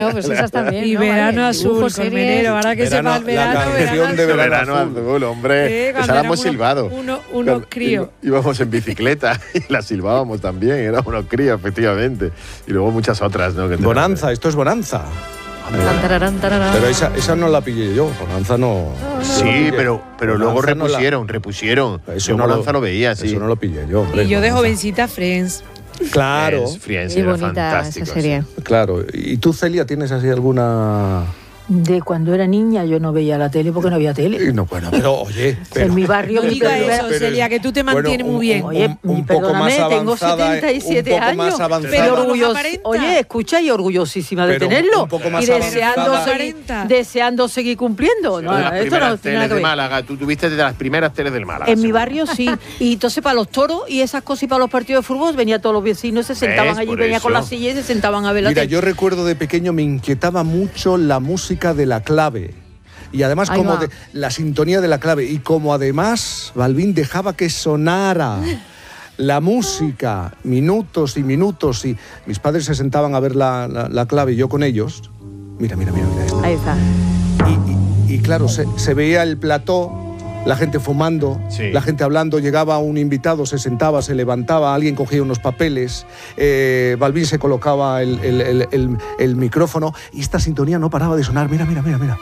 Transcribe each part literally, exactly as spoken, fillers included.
No, pues esas también. Y ¿no? Verano Vale, Azul, dibujos, Colmenero, ahora que Verano, se va el verano. la canción de Verano, Verano Azul. Azul, hombre. Eh, cuando Esa la hemos éramos silbado. Uno, unos Cuando críos. Íbamos en bicicleta y la silbábamos también, éramos unos críos, efectivamente. Y luego muchas otras, ¿no? Que Bonanza, esto es Bonanza. Tan, tararán, tararán. Pero esa, esa no la pillé yo, Bonanza no. Sí, pero, pero luego Bonanza no la- repusieron, repusieron. Eso Yo no Bonanza lo, lo veía, sí. Eso no lo pillé yo. hombre, Y yo de Bonanza. jovencita, Friends. Claro, Friends, Friends Qué era bonita fantástico, esa serie. sí. claro. ¿Y tú, Celia, tienes así alguna...? De cuando era niña yo no veía la tele porque no había tele. Y no, bueno, pero oye... Pero, En mi barrio... No mi diga primera- eso, pero- Celia, que tú te mantienes bueno, muy bien. un- Oye, un, un poco más perdóname, tengo avanzada, setenta y siete un poco años, más avanzada. pero Pero orgullos- los aparenta. oye, escucha, y orgullosísima de Pero tenerlo. un poco más y deseando avanzada. seguir, aparenta. deseando seguir cumpliendo. No, Una de las esto primeras no tiene teles nada que de ver. Málaga. Tú tuviste de las primeras teles del Málaga. En mi seguro. barrio sí. Y entonces para los toros y esas cosas y para los partidos de fútbol venían todos los vecinos, se sentaban ¿Ves? allí, Por venían con eso. la silla y se sentaban a ver la Mira, tele. yo recuerdo de pequeño me inquietaba mucho la música de La Clave. Y además Ahí como va. de, la sintonía de La Clave. Y como además Balbín dejaba que sonara la música, minutos y minutos. Y mis padres se sentaban a ver La, la, la Clave y yo con ellos. Mira, mira, mira. mira esto. Ahí está. Y, y- y claro, se, se veía el plató, la gente fumando, Sí. la gente hablando, llegaba un invitado, se sentaba, se levantaba, alguien cogía unos papeles, eh, Balbín se colocaba el, el- el- el- el micrófono y esta sintonía no paraba de sonar. Mira, mira, mira, mira.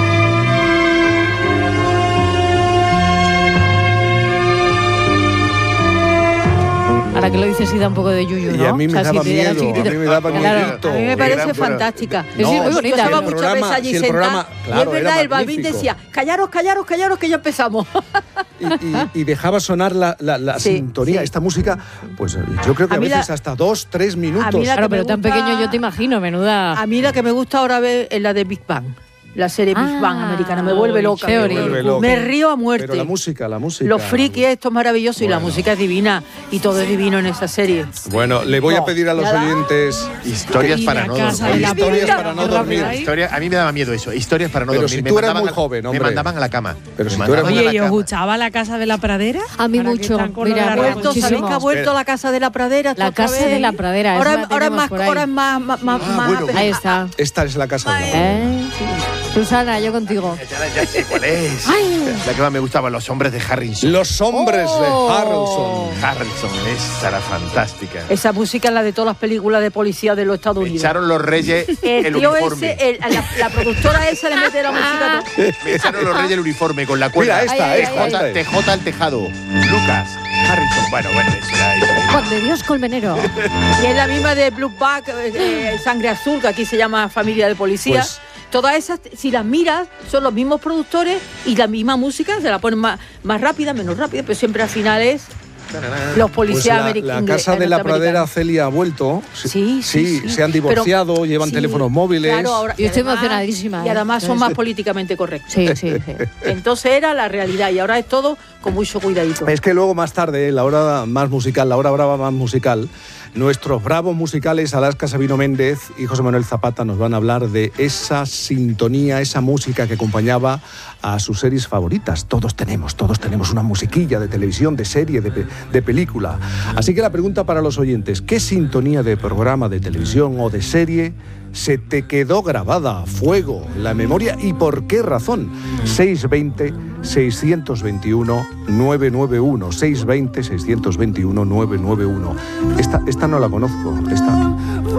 Ahora que lo dices sí da un poco de yuyu, ¿no? Y a mí me O sea, daba si te era miedo, a chiquitito. mí me daba Claro, miedito. A mí me Qué parece gran- bueno, fantástica. Sí, sí, muy bonita. Yo estaba El muchas programa- veces allí si el sentada programa- y claro, es verdad, era el Balbín magnífico. decía, callaros, callaros, callaros, que ya empezamos. Y, y- y dejaba sonar la, la- la Sí, sintonía, sí. esta música, pues yo creo que A a, mí la- veces hasta dos, tres minutos. A mí la- Claro, que pero me tan gusta- pequeño yo te imagino, menuda. A mí la que me gusta ahora ver es la de Big Bang. La serie Big Ah, Bang americana. Me vuelve uy, loca. qué Me, horrible. vuelve loca. me río a muerte. Pero la música, la música. Los frikis, esto es maravilloso y la Bueno. música es divina. Y todo es divino en esa serie. Bueno, le voy a No, pedir a los nada. oyentes... Historias Y para la no casa dormir. de la Historias Biblia, para no qué dormir. rápido. Historia- a mí me daba miedo eso, historias para no Pero dormir. si Me tú eras mandaban muy a- joven, hombre. Me mandaban a la cama. Pero Me si tú mandaban eras a muy- la Oye, ¿y os cama. gustaba la casa de la pradera? A mí Ahora que mucho. están con lo Mira, de la bueno, radio. Vuelto, muchísimo. ¿sabéis que ha vuelto Espera. la casa de la pradera? La otra casa vez? de la pradera, Ahora, esa la ahora, es tenemos más, por ahí. ahora es más, más, más, Ah, más bueno. apetecible. Ahí está. Esta es la casa de la ¿Eh? Susana, yo contigo. Ya, ya sé cuál es. Ay. La que más me gustaba, Los hombres de Harrison. Los hombres Oh. de Harrelson. Harrison, esa era fantástica. Esa música es la de todas las películas de policía de los Estados Me Unidos. echaron los reyes El, el, tío uniforme. ese, el- la, la productora esa le mete la música. a todo. Me echaron los reyes el uniforme con la cuerda. Mira, esta, Ay, ay, esta, ay, esta T es. J al tejado. Lucas. Harrison. Bueno, bueno, eso era eso. Juan de Dios Colmenero. Y es la misma de Blue Back, eh, eh, Sangre Azul, que aquí se llama Familia de Policía. Pues- Todas esas, si las miras, son los mismos productores y la misma música, se la ponen más, más rápida, menos rápida, pero siempre al final es los Pues policías la, americanos. la casa de la pradera, Celia, ha vuelto. Sí, sí, sí. Se han divorciado, Pero- llevan sí, teléfonos móviles. Claro, ahora- Yo y estoy además- emocionadísima, Y ¿eh? además son más políticamente correctos. Sí, sí, sí. Entonces era la realidad y ahora es todo con mucho cuidadito. Es que luego más tarde, la hora más musical, la hora brava más musical, nuestros bravos musicales, Alaska Sabino Méndez y José Manuel Zapata, nos van a hablar de esa sintonía, esa música que acompañaba a sus series favoritas. Todos tenemos, todos tenemos una musiquilla de televisión, de serie, de, pe- de película. Así que la pregunta para los oyentes, ¿qué sintonía de programa de televisión o de serie se te quedó grabada a fuego en la memoria y por qué razón? seis veinte, seiscientos veintiuno, novecientos noventa y uno, seiscientos veinte, seiscientos veintiuno, novecientos noventa y uno. Esta, esta no la conozco, esta.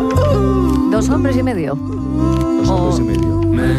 Dos hombres y medio. Dos hombres y medio.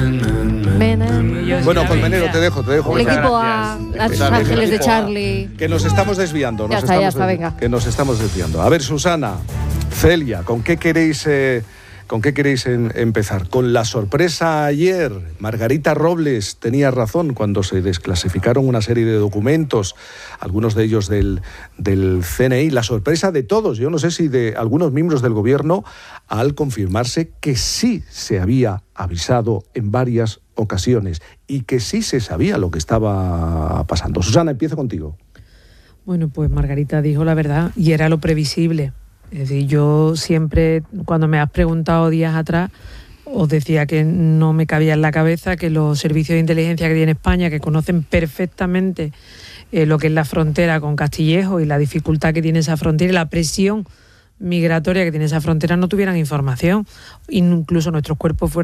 Mena. Yo sí Bueno, la Colmenero, veía. te dejo, te dejo. El Muchas equipo A, gracias. a sus Empezar, ángeles de equipo A. Charlie. Que nos estamos desviando. Ya nos está, ya estamos está, desvi- venga. Que nos estamos desviando. A ver, Susana, Celia, ¿con qué queréis, eh, ¿con qué queréis en- empezar? Con la sorpresa ayer. Margarita Robles tenía razón cuando se desclasificaron una serie de documentos, algunos de ellos del, del C N I. La sorpresa de todos, yo no sé si de algunos miembros del gobierno, al confirmarse que sí se había avisado en varias ocasiones y que sí se sabía lo que estaba pasando. Susana, empiezo contigo. Bueno, pues Margarita dijo la verdad y era lo previsible. Es decir, yo siempre, cuando me has preguntado días atrás, os decía que no me cabía en la cabeza que los servicios de inteligencia que tiene España, que conocen perfectamente eh, lo que es la frontera con Castillejo y la dificultad que tiene esa frontera y la presión migratoria que tiene esa frontera no tuvieran información. Incluso nuestros cuerpos fueran